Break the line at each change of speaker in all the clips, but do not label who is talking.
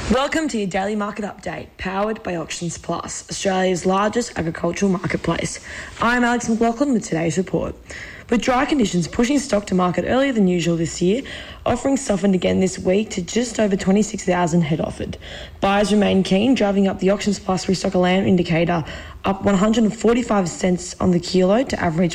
Welcome to your daily market update, powered by Auctions Plus, Australia's largest agricultural marketplace. I'm Alex McLaughlin with today's report. With dry conditions pushing stock to market earlier than usual this year, offerings softened again this week to just over 26,000 head offered. Buyers remain keen, driving up the Auctions Plus restock of lamb indicator up 145 cents on the kilo to average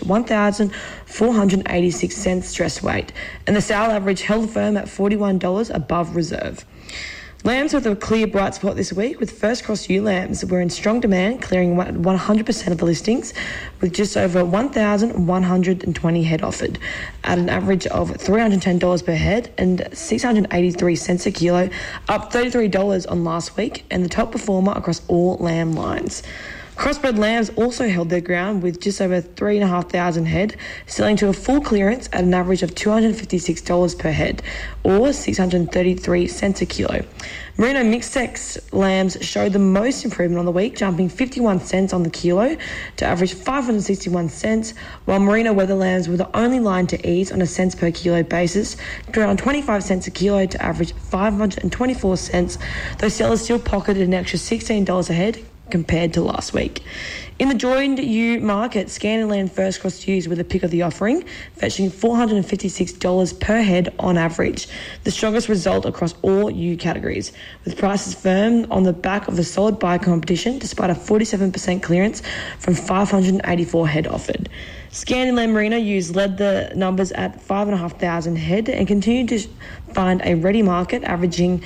1,486 cents stress weight, and the sale average held firm at $41 above reserve. Lambs were the clear bright spot this week, with first cross ewe lambs were in strong demand, clearing 100% of the listings, with just over 1,120 head offered, at an average of $310 per head and 683 cents a kilo, up $33 on last week, and the top performer across all lamb lines. Crossbred lambs also held their ground, with just over 3,500 head, selling to a full clearance at an average of $256 per head, or 633 cents a kilo. Merino mixed sex lambs showed the most improvement on the week, jumping 51 cents on the kilo to average 561 cents, while Merino weather lambs were the only line to ease on a cents per kilo basis, around 25 cents a kilo to average 524 cents, though sellers still pocketed an extra $16 a head compared to last week. In the joined ewe market, Scandinavian first cross ewes were the pick of the offering, fetching $456 per head on average, the strongest result across all ewe categories, with prices firm on the back of the solid buy competition despite a 47% clearance from 584 head offered. Scandinavian Merino ewes led the numbers at 5,500 head and continued to find a ready market, averaging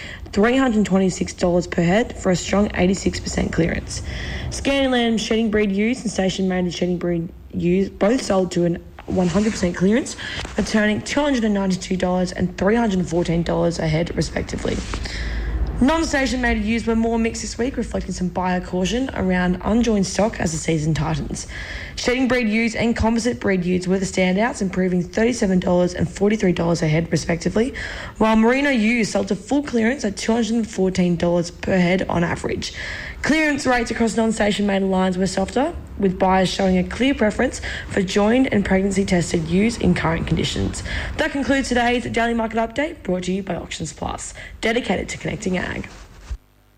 $326 per head for a strong 86% clearance. Scandinavian shedding breed ewes and station-mated shedding breed ewes both sold to an 100% clearance, returning $292 and $314 a head respectively. Non-station mated ewes were more mixed this week, reflecting some buyer caution around unjoined stock as the season tightens. Shedding breed ewes and composite breed ewes were the standouts, improving $37 and $43 a head respectively, while merino ewes sold to full clearance at $214 per head on average. Clearance rates across non-station mated lines were softer, with buyers showing a clear preference for joined and pregnancy tested ewes in current conditions. That concludes today's Daily Market Update, brought to you by Auctions Plus, dedicated to connecting ag.